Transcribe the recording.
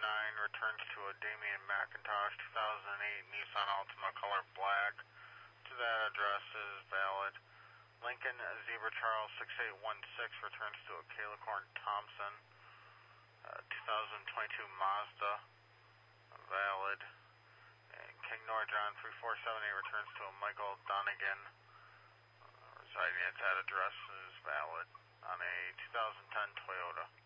returns to a Damian McIntosh 2008 Nissan Altima color black. To that address is valid. Lincoln Zebra Charles 6816 returns to a Kayla Corn Thompson 2022 Mazda, valid. And King Nor John 3478 returns to a Michael Donegan residing at that address is valid on a 2010 Toyota.